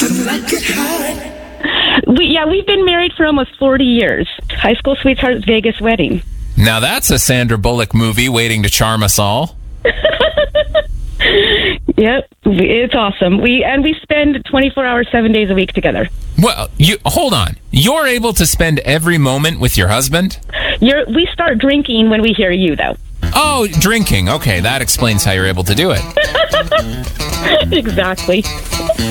We've been married for almost 40 years. High school sweetheart, Vegas wedding. Now that's a Sandra Bullock movie waiting to charm us all. Yep, it's awesome. We spend 24 hours, 7 days a week together. Well, hold on. You're able to spend every moment with your husband? We start drinking when we hear you, though. Oh, drinking. Okay, that explains how you're able to do it. Exactly.